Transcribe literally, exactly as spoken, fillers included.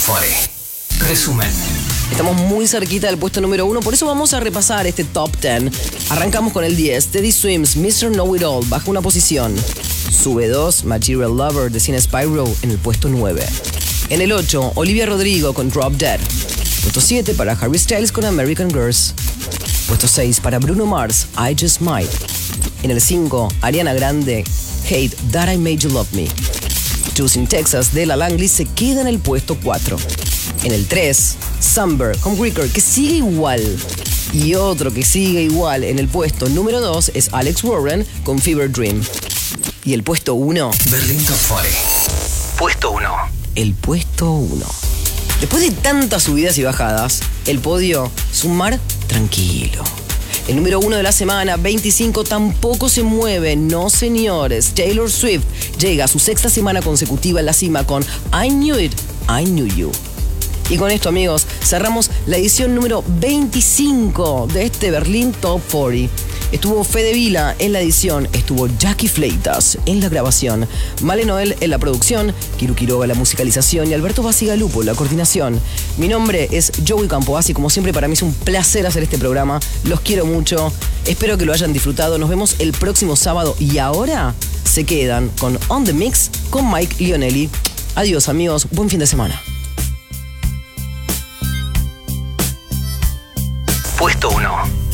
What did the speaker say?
cuarenta. Resumen. Estamos muy cerquita del puesto número uno, por eso vamos a repasar este top diez. Arrancamos con el diez, Teddy Swims, mister Know It All, baja una posición. Sube dos, Material Lover de Cine Spyro en el puesto nueve. En el ocho, Olivia Rodrigo con Drop Dead. Puesto siete para Harry Styles con American Girls. Puesto seis para Bruno Mars, I Just Might. En el cinco, Ariana Grande, Hate That I Made You Love Me. Choosing Texas de La Langley se queda en el puesto cuatro. En el tres, Summer con Ricker, que sigue igual. Y otro que sigue igual en el puesto número dos es Alex Warren con Fever Dream. Y el puesto uno, Berlín Top cuarenta. Puesto uno. El puesto uno. Después de tantas subidas y bajadas, el podio es un mar tranquilo. El número uno de la semana, veinticinco, tampoco se mueve, no señores. Taylor Swift llega a su sexta semana consecutiva en la cima con I Knew It, I Knew You. Y con esto, amigos, cerramos la edición número veinticinco de este Berlín Top cuarenta. Estuvo Fede Vila en la edición, estuvo Jackie Fleitas en la grabación, Male Noel en la producción, Kiru Quiroga en la musicalización y Alberto Basigalupo en la coordinación. Mi nombre es Joey Campoasi, como siempre para mí es un placer hacer este programa, los quiero mucho, espero que lo hayan disfrutado, nos vemos el próximo sábado y ahora se quedan con On The Mix con Mike Lionelli. Adiós amigos, buen fin de semana. Puesto uno.